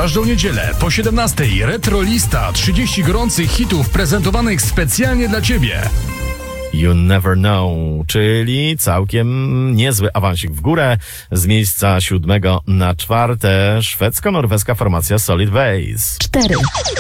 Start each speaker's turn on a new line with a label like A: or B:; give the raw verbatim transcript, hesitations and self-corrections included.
A: każdą niedzielę po siedemnastej Retrolista, trzydzieści gorących hitów prezentowanych specjalnie dla Ciebie.
B: You Never Know, czyli całkiem niezły awansik w górę z miejsca siódmego na czwarte szwedzko-norweska formacja Solid Base.
C: cztery.